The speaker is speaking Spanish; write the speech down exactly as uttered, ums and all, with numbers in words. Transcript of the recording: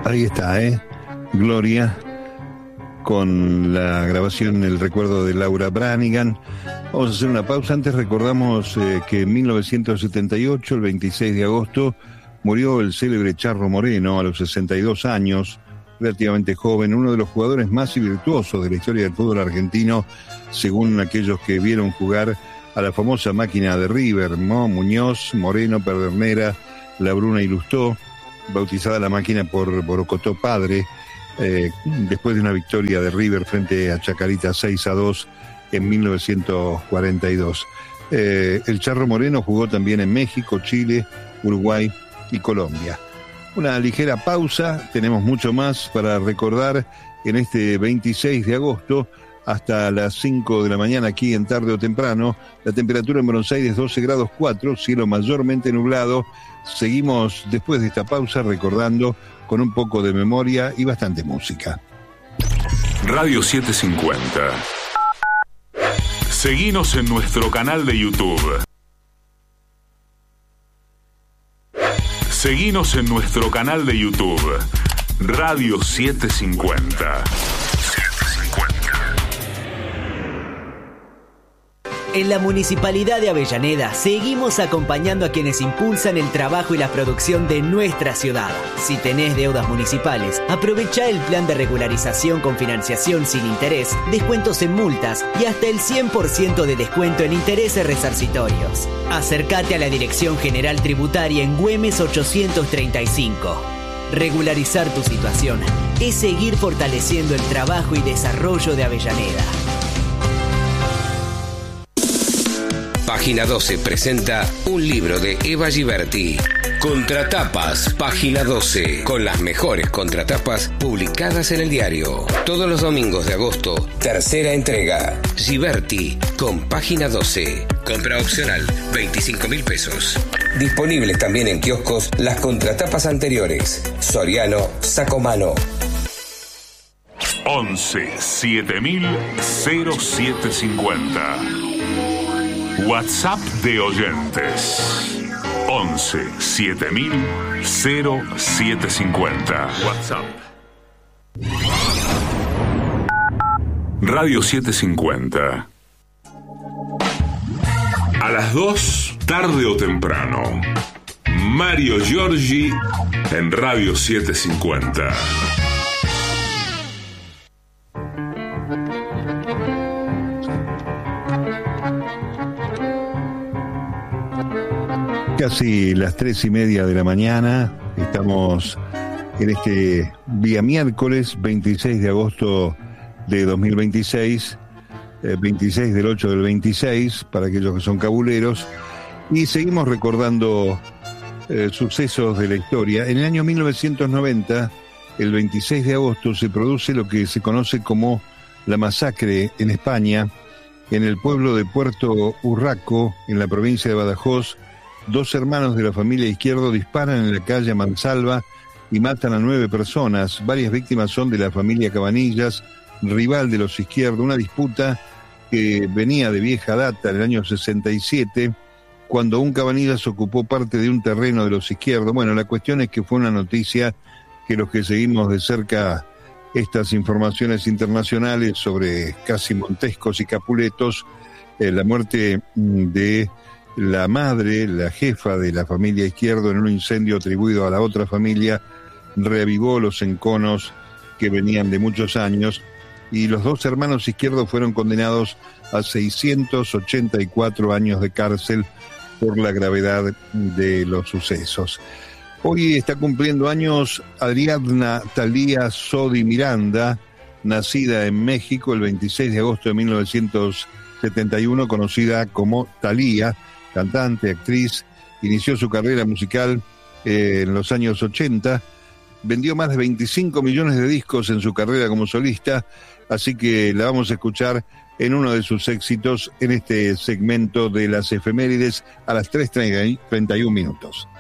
Ahí está, ¿eh? Gloria, con la grabación El recuerdo de Laura Branigan. Vamos a hacer una pausa. Antes recordamos eh, que en mil novecientos setenta y ocho, el veintiséis de agosto, murió el célebre Charro Moreno a los sesenta y dos años, relativamente joven, uno de los jugadores más virtuosos de la historia del fútbol argentino, según aquellos que vieron jugar a la famosa máquina de River, ¿no? Muñoz, Moreno, Pedernera, Labruna y Lustó, bautizada la máquina por, por Ocotó padre, eh, después de una victoria de River frente a Chacarita seis a dos en mil novecientos cuarenta y dos. Eh, el Charro Moreno jugó también en México, Chile, Uruguay y Colombia. Una ligera pausa, tenemos mucho más para recordar en este veintiséis de agosto, hasta las cinco de la mañana aquí en Tarde o Temprano. La temperatura en Buenos Aires doce grados cuatro, cielo mayormente nublado. Seguimos después de esta pausa recordando con un poco de memoria y bastante música. Radio setecientos cincuenta. Seguinos en nuestro canal de YouTube. Seguinos en nuestro canal de YouTube. Radio setecientos cincuenta. En la Municipalidad de Avellaneda seguimos acompañando a quienes impulsan el trabajo y la producción de nuestra ciudad. Si tenés deudas municipales, aprovecha el plan de regularización con financiación sin interés, descuentos en multas y hasta el cien por ciento de descuento en intereses resarcitorios. Acércate a la Dirección General Tributaria en Güemes ochocientos treinta y cinco. Regularizar tu situación es seguir fortaleciendo el trabajo y desarrollo de Avellaneda. Página doce presenta un libro de Eva Giberti. Contratapas, Página doce, con las mejores contratapas publicadas en el diario. Todos los domingos de agosto, tercera entrega. Giberti, con Página doce. Compra opcional, veinticinco mil pesos. Disponibles también en kioscos las contratapas anteriores. Soriano, Sacomano. once siete mil cero siete cincuenta. WhatsApp de oyentes. once siete mil cero siete cincuenta. WhatsApp. Radio setecientos cincuenta. A las dos, tarde o temprano. Mario Giorgi en Radio setecientos cincuenta. Casi las tres y media de la mañana, estamos en este día miércoles veintiséis de agosto de dos mil veintiséis, eh, veintiséis del ocho del veintiséis, para aquellos que son cabuleros, y seguimos recordando eh, sucesos de la historia. En el año mil novecientos noventa, el veintiséis de agosto, se produce lo que se conoce como la masacre en España, en el pueblo de Puerto Urraco, en la provincia de Badajoz. Dos hermanos de la familia Izquierdo disparan en la calle Mansalva y matan a nueve personas. Varias víctimas son de la familia Cabanillas, rival de los Izquierdo. Una disputa que venía de vieja data, en el año sesenta y siete, cuando un Cabanillas ocupó parte de un terreno de los Izquierdo. Bueno, la cuestión es que fue una noticia que los que seguimos de cerca estas informaciones internacionales sobre casi montescos y capuletos, eh, la muerte de la madre, la jefa de la familia Izquierdo, en un incendio atribuido a la otra familia, reavivó los enconos que venían de muchos años, y los dos hermanos Izquierdo fueron condenados a seiscientos ochenta y cuatro años de cárcel por la gravedad de los sucesos. Hoy está cumpliendo años Ariadna Thalía Sodi Miranda, nacida en México el veintiséis de agosto de mil novecientos setenta y uno, conocida como Thalía, cantante, actriz. Inició su carrera musical eh, en los años ochenta, vendió más de veinticinco millones de discos en su carrera como solista, así que la vamos a escuchar en uno de sus éxitos en este segmento de las efemérides a las tres treinta y uno minutos.